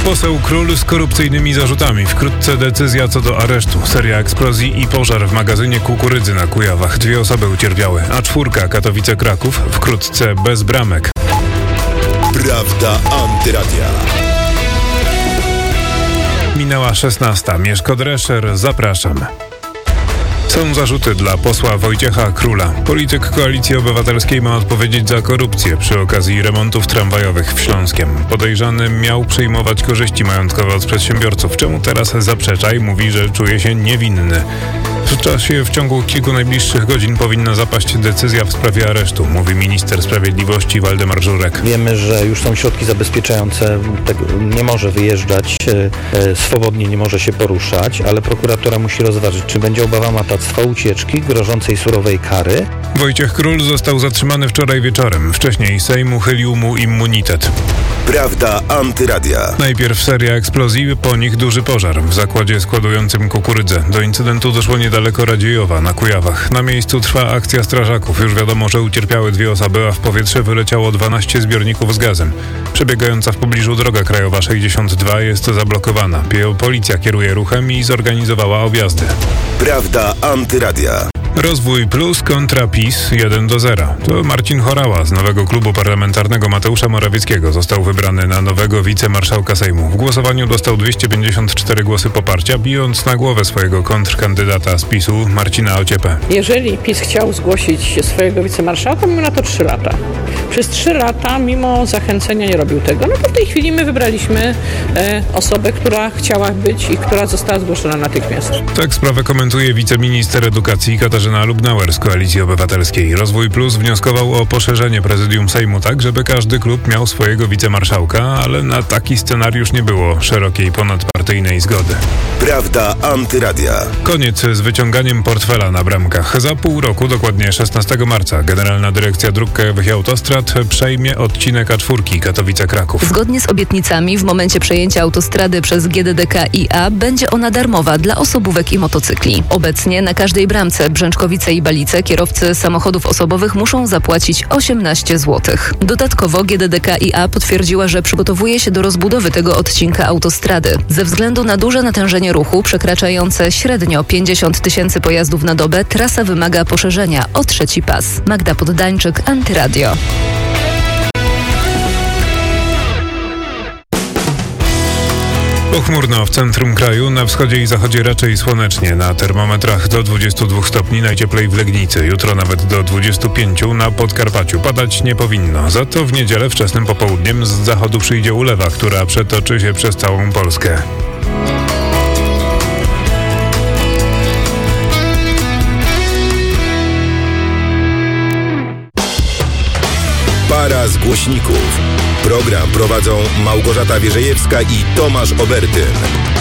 Poseł Król z korupcyjnymi zarzutami. Wkrótce decyzja co do aresztu. Seria eksplozji i pożar w magazynie kukurydzy na Kujawach. 2 osoby ucierpiały, a 4 Katowice-Kraków wkrótce bez bramek. Prawda Antyradia. Minęła 16. Mieszko Drescher, zapraszam. Są zarzuty dla posła Wojciecha Króla. Polityk Koalicji Obywatelskiej ma odpowiedzieć za korupcję przy okazji remontów tramwajowych w Śląskiem. Podejrzany miał przyjmować korzyści majątkowe od przedsiębiorców. Czemu teraz zaprzecza i mówi, że czuje się niewinny? W ciągu kilku najbliższych godzin powinna zapaść decyzja w sprawie aresztu, mówi minister sprawiedliwości Waldemar Żurek. Wiemy, że już są środki zabezpieczające, nie może wyjeżdżać, swobodnie nie może się poruszać, ale prokuratura musi rozważyć, czy będzie obawa matactwa, ucieczki, grożącej surowej kary. Wojciech Król został zatrzymany wczoraj wieczorem. Wcześniej Sejm uchylił mu immunitet. Prawda Antyradia. Najpierw seria eksplozji, po nich duży pożar w zakładzie składującym kukurydzę. Do incydentu doszło niedaleko Radziejowa na Kujawach. Na miejscu trwa akcja strażaków. Już wiadomo, że ucierpiały 2 osoby, a w powietrze wyleciało 12 zbiorników z gazem. Przebiegająca w pobliżu droga krajowa 62 jest zablokowana. Policja kieruje ruchem i zorganizowała objazdy. Prawda Antyradia. Rozwój Plus kontra PiS 1-0. To Marcin Horała z nowego klubu parlamentarnego Mateusza Morawieckiego został wybrany na nowego wicemarszałka Sejmu. W głosowaniu dostał 254 głosy poparcia, bijąc na głowę swojego kontrkandydata z PiS-u Marcina Ociepę. Jeżeli PiS chciał zgłosić swojego wicemarszałka, miał na to 3 lata. Przez 3 lata, mimo zachęcenia, nie robił tego. No to w tej chwili my wybraliśmy osobę, która chciała być i która została zgłoszona natychmiast. Tak sprawę komentuje wiceminister edukacji Katarzyna Lubnauer z Koalicji Obywatelskiej. Rozwój Plus wnioskował o poszerzenie prezydium Sejmu tak, żeby każdy klub miał swojego wicemarszałka, ale na taki scenariusz nie było szerokiej ponadpartyjnej zgody. Prawda Antyradia. Koniec z wyciąganiem portfela na bramkach. Za pół roku, dokładnie 16 marca, Generalna Dyrekcja Dróg Krajowych i Autostrad przejmie odcinek A4 Katowice-Kraków. Zgodnie z obietnicami w momencie przejęcia autostrady przez GDDK IA będzie ona darmowa dla osobówek i motocykli. Obecnie na każdej bramce Brzęczkowice i Balice kierowcy samochodów osobowych muszą zapłacić 18 zł. Dodatkowo GDDK IA potwierdziła, że przygotowuje się do rozbudowy tego odcinka autostrady. Ze względu na duże natężenie ruchu przekraczające średnio 50 000 pojazdów na dobę, trasa wymaga poszerzenia o 3. pas. Magda Poddańczyk, Antyradio. Pochmurno w centrum kraju, na wschodzie i zachodzie raczej słonecznie. Na termometrach do 22 stopni, najcieplej w Legnicy. Jutro nawet do 25 na Podkarpaciu. Padać nie powinno. Za to w niedzielę wczesnym popołudniem z zachodu przyjdzie ulewa, która przetoczy się przez całą Polskę. Para z głośników. Program prowadzą Małgorzata Wierzejewska i Tomasz Obertyn.